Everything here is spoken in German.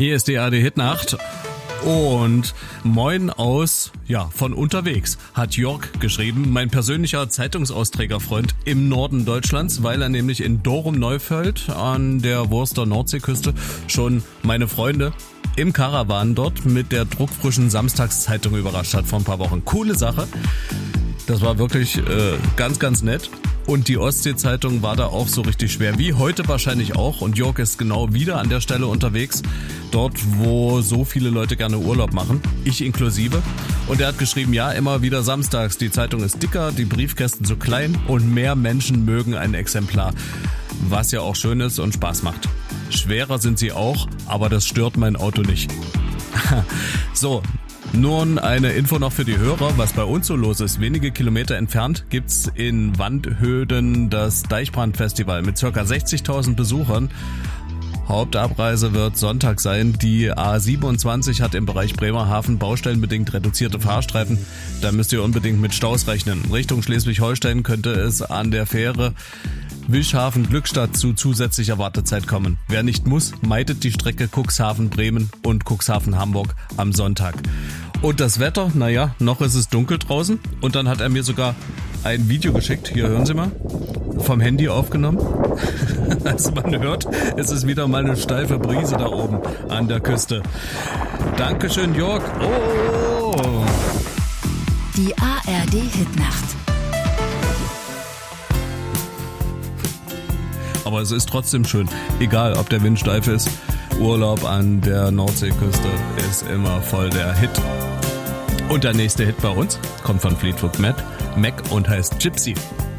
Hier ist die ARD-Hitnacht und moin von unterwegs, hat Jörg geschrieben, mein persönlicher Zeitungsausträgerfreund im Norden Deutschlands, weil er nämlich in Dorum-Neufeld an der Wurster Nordseeküste schon meine Freunde im Karawan dort mit der druckfrischen Samstagszeitung überrascht hat vor ein paar Wochen. Coole Sache. Das war wirklich ganz, ganz nett. Und die Ostsee-Zeitung war da auch so richtig schwer, wie heute wahrscheinlich auch. Und Jörg ist genau wieder an der Stelle unterwegs, dort, wo so viele Leute gerne Urlaub machen, ich inklusive. Und er hat geschrieben, ja, immer wieder samstags, die Zeitung ist dicker, die Briefkästen zu klein und mehr Menschen mögen ein Exemplar. Was ja auch schön ist und Spaß macht. Schwerer sind sie auch, aber das stört mein Auto nicht. So. Nun eine Info noch für die Hörer, was bei uns so los ist. Wenige Kilometer entfernt gibt's in Wandhöden das Deichbrand-Festival mit ca. 60.000 Besuchern. Hauptabreise wird Sonntag sein. Die A27 hat im Bereich Bremerhaven baustellenbedingt reduzierte Fahrstreifen. Da müsst ihr unbedingt mit Staus rechnen. Richtung Schleswig-Holstein könnte es an der Fähre Wischhafen-Glückstadt zu zusätzlicher Wartezeit kommen. Wer nicht muss, meidet die Strecke Cuxhaven-Bremen und Cuxhaven-Hamburg am Sonntag. Und das Wetter, naja, noch ist es dunkel draußen. Und dann hat er mir sogar ein Video geschickt, hier hören Sie mal, vom Handy aufgenommen. Also man hört, es ist wieder mal eine steife Brise da oben an der Küste. Dankeschön, Jörg. Oh! Die ARD-Hitnacht. Aber es ist trotzdem schön, egal ob der Wind steif ist. Urlaub an der Nordseeküste ist immer voll der Hit. Und der nächste Hit bei uns kommt von Fleetwood Mac und heißt Gypsy.